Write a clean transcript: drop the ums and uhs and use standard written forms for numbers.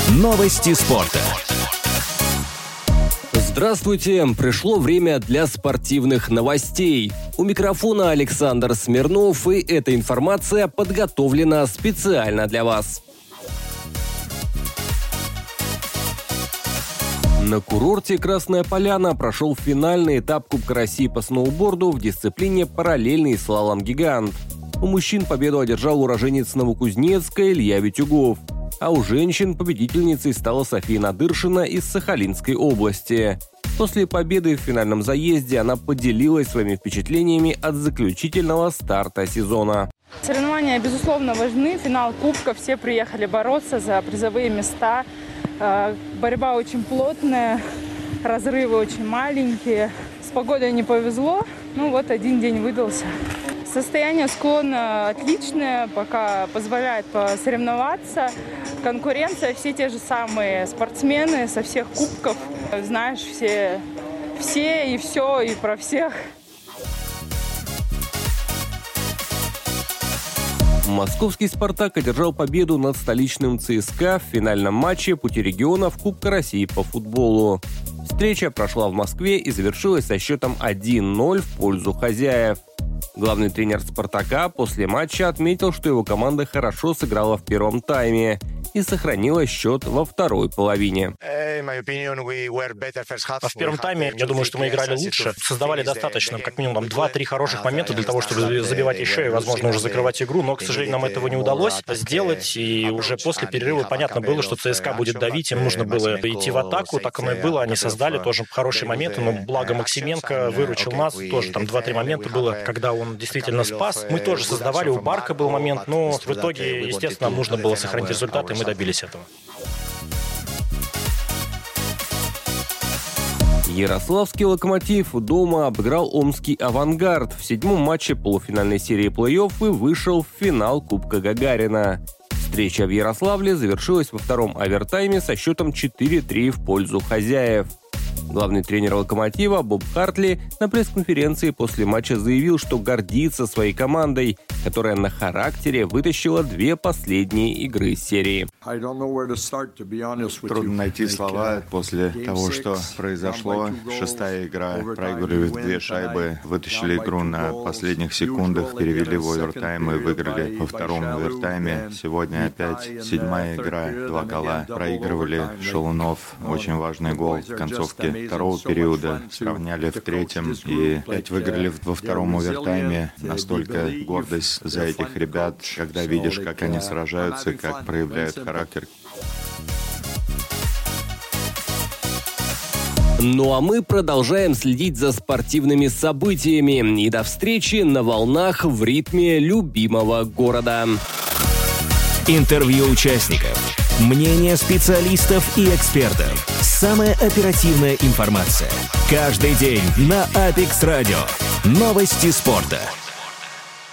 Новости спорта. Здравствуйте! Пришло время для спортивных новостей. У микрофона Александр Смирнов, и эта информация подготовлена специально для вас. На курорте Красная Поляна прошел финальный этап Кубка России по сноуборду в дисциплине параллельный слалом-гигант. У мужчин победу одержал уроженец Новокузнецка Илья Витюгов. А у женщин победительницей стала София Надыршина из Сахалинской области. После победы в финальном заезде она поделилась своими впечатлениями от заключительного старта сезона. Соревнования, безусловно, важны. Финал Кубка, все приехали бороться за призовые места. Борьба очень плотная, разрывы очень маленькие. С погодой не повезло, один день выдался. Состояние склона отличное, пока позволяет посоревноваться. Конкуренция, все те же самые спортсмены со всех кубков. Знаешь, все и все, и про всех. Московский «Спартак» одержал победу над столичным ЦСКА в финальном матче пути регионов Кубка России по футболу. Встреча прошла в Москве и завершилась со счетом 1-0 в пользу хозяев. Главный тренер «Спартака» после матча отметил, что его команда хорошо сыграла в первом тайме и сохранила счет во второй половине. В первом тайме, я думаю, что мы играли лучше, создавали достаточно, как минимум 2-3 хороших момента для того, чтобы забивать еще и, возможно, уже закрывать игру, но, к сожалению, нам этого не удалось сделать, и уже после перерыва понятно было, что ЦСКА будет давить, им нужно было идти в атаку, так оно и было, они создали тоже хорошие моменты, но благо Максименко выручил нас, тоже там 2-3 момента было, когда он действительно спас. Мы тоже создавали, у Барка был момент, но в итоге, естественно, нам нужно было сохранить результаты, и мы добились этого. Ярославский «Локомотив» дома обыграл омский «Авангард» в 7-м матче полуфинальной серии плей-офф и вышел в финал Кубка Гагарина. Встреча в Ярославле завершилась во втором овертайме со счетом 4-3 в пользу хозяев. Главный тренер «Локомотива» Боб Хартли на пресс-конференции после матча заявил, что гордится своей командой, которая на характере вытащила 2 последние игры серии. Трудно найти слова после того, что произошло. 6-я игра, проиграли 2 шайбы, вытащили игру на последних секундах, перевели в овертайм и выиграли во втором овертайме. Сегодня опять 7-я игра, 2 гола. Проигрывали Шалунов, очень важный гол в концовке второго периода, сравняли в 3-м и опять выиграли во втором овертайме. Настолько гордость за этих ребят, когда видишь, как они сражаются, как проявляют характер. Ну а мы продолжаем следить за спортивными событиями. И до встречи на волнах в ритме любимого города. Интервью участников, мнения специалистов и экспертов. Самая оперативная информация. Каждый день на Апекс Радио. Новости спорта.